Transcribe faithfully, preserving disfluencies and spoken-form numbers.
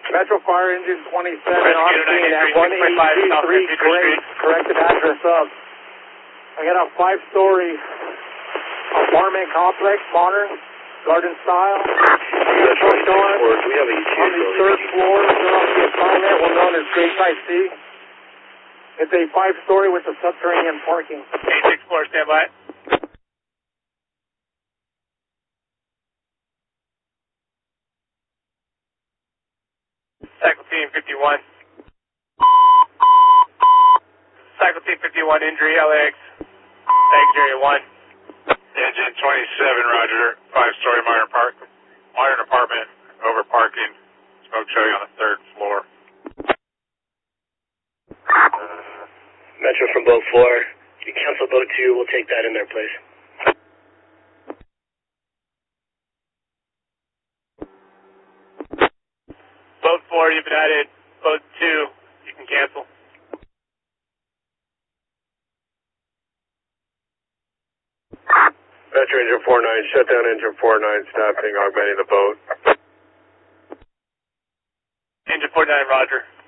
Metro Fire Engine twenty-seven on scene at one eighty-three Great, corrected address of. I got a five-story apartment complex, modern, garden style. I got a truck going on the third floor, they're on the assignment, well known as Great Type C. It's a five-story with a subterranean parking. eight six four, stand by. Cycle team fifty-one. Cycle team fifty-one, injury, L A X. Baggage area one. Engine twenty-seven, roger. Five-story modern park, modern apartment, over parking. Smoke showing on the third floor. Uh, Metro from boat four. You cancel boat two, we'll take that in there, please. Boat four, you've been added. Boat two, you can cancel. Metro engine four nine, shut down engine four nine, staffing, augmenting the boat. Engine four nine, roger.